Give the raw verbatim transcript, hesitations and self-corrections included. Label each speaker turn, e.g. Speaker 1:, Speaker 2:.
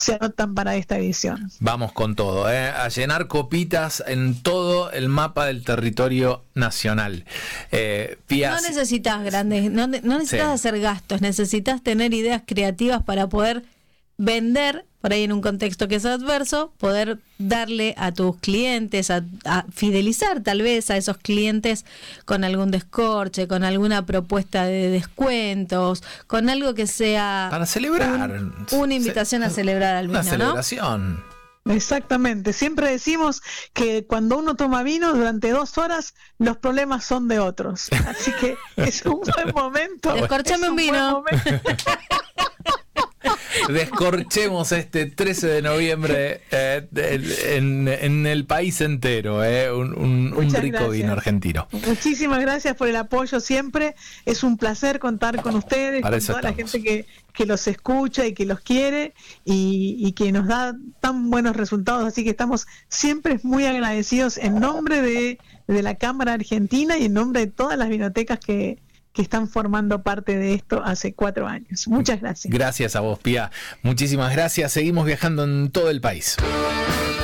Speaker 1: se anotan para esta edición.
Speaker 2: Vamos con todo, ¿eh? A llenar copitas en todo el mapa del territorio nacional. Eh, Pía,
Speaker 3: no necesitas grandes, no, no necesitas sí. hacer gastos, necesitas tener ideas creativas para poder vender, por ahí en un contexto que es adverso, poder darle a tus clientes, a, a fidelizar tal vez a esos clientes con algún descorche, con alguna propuesta de descuentos, con algo que sea
Speaker 2: para celebrar,
Speaker 3: un, una invitación
Speaker 2: Ce-
Speaker 3: a celebrar al vino,
Speaker 2: una celebración, ¿no?
Speaker 1: Exactamente, siempre decimos que cuando uno toma vino durante dos horas los problemas son de otros, así que es un buen momento.
Speaker 3: Descorchame un vino.
Speaker 2: Descorchemos este trece de noviembre eh, en, en el país entero, eh, un, un, un rico
Speaker 1: gracias.
Speaker 2: Vino argentino.
Speaker 1: Muchísimas gracias por el apoyo siempre, es un placer contar con ustedes,
Speaker 2: Para
Speaker 1: con toda
Speaker 2: estamos.
Speaker 1: la gente que, que los escucha y que los quiere y, y que nos da tan buenos resultados, así que estamos siempre muy agradecidos en nombre de, de la Cámara Argentina y en nombre de todas las vinotecas que que están formando parte de esto hace cuatro años. Muchas gracias.
Speaker 2: Gracias a vos, Pía. Muchísimas gracias. Seguimos viajando en todo el país.